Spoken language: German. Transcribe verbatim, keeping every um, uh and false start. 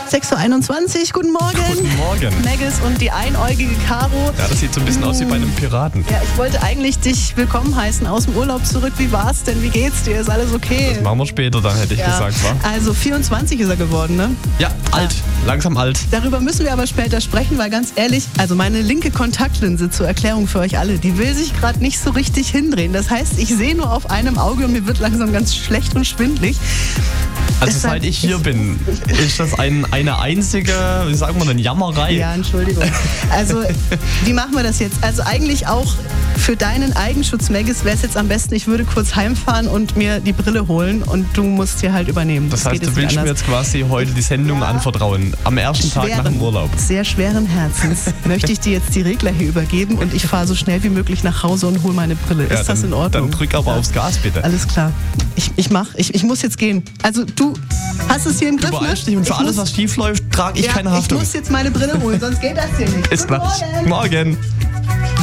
sechs Uhr einundzwanzig, guten Morgen. Guten Morgen. Maggis und die einäugige Caro. Ja, das sieht so ein bisschen aus wie bei einem Piraten. Ja, ich wollte eigentlich dich willkommen heißen aus dem Urlaub zurück. Wie war's denn? Wie geht's dir? Ist alles okay? Das machen wir später dann, hätte ich ja. gesagt, wa? Also vierundzwanzig ist er geworden, ne? Ja, alt. Ja. Langsam alt. Darüber müssen wir aber später sprechen, weil ganz ehrlich, also meine linke Kontaktlinse zur Erklärung für euch alle, die will sich gerade nicht so richtig hindrehen. Das heißt, ich sehe nur auf einem Auge und mir wird langsam ganz schlecht und schwindelig. Also seit ich hier bin, ist das ein, eine einzige, wie sagen wir denn, Jammerei. Ja, Entschuldigung. Also, wie machen wir das jetzt? Also eigentlich auch für deinen Eigenschutz, Maggis, wäre es jetzt am besten, ich würde kurz heimfahren und mir die Brille holen und du musst hier halt übernehmen. Das, das heißt, du willst mir jetzt quasi heute die Sendung ja. anvertrauen, am ersten schweren, Tag nach dem Urlaub. Sehr schweren Herzens möchte ich dir jetzt die Regler hier übergeben und ich fahre so schnell wie möglich nach Hause und hole meine Brille. Ist ja, dann, das in Ordnung? Dann drück aber ja. aufs Gas, bitte. Alles klar. Ich, ich mach, ich, ich muss jetzt gehen. Also du hast es hier im Griff, ne? Dich und für ich alles, muss, was schief läuft, trage ich ja, keine Haftung. Ich muss jetzt meine Brille holen, sonst geht das hier nicht. Ist klar. Morgen. Morgen.